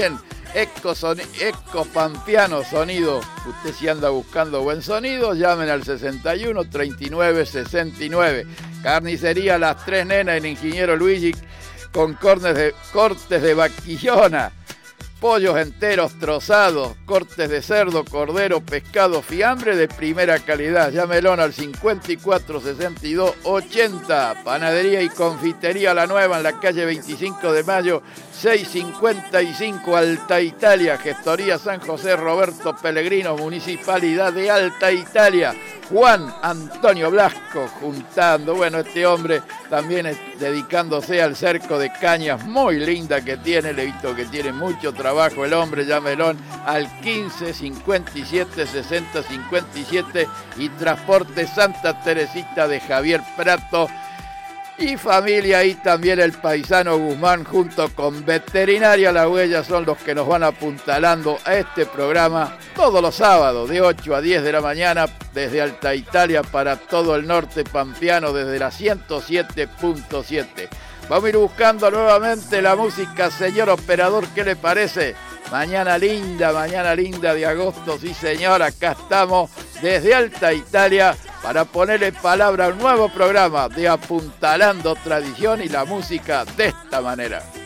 también. Eco Pampeano Sonido. Usted si anda buscando buen sonido, llamen al 61 39 69. Carnicería Las Tres Nenas, el ingeniero Luigi, con cortes de vaquillona, pollos enteros trozados, cortes de cerdo, cordero, pescado, fiambre de primera calidad. Llámelo al 54 62 80. Panadería y confitería La Nueva en la calle 25 de Mayo 655, Alta Italia. Gestoría San José Roberto Pellegrino, Municipalidad de Alta Italia. Juan Antonio Blasco juntando, bueno, este hombre también es dedicándose al cerco de cañas muy linda que tiene, le he visto que tiene mucho trabajo el hombre. Llámelo al 15 57 60 57 y Transporte Santa Teresita de Javier Prato y familia. Y también el paisano Guzmán junto con Veterinaria La Huella son los que nos van apuntalando a este programa todos los sábados de 8 a 10 de la mañana desde Alta Italia para todo el norte pampeano desde la 107.7. Vamos a ir buscando nuevamente la música, señor operador, ¿qué le parece? Mañana linda de agosto, sí señor, acá estamos desde Alta Italia para ponerle palabra a un nuevo programa de Apuntalando Tradición y la música de esta manera.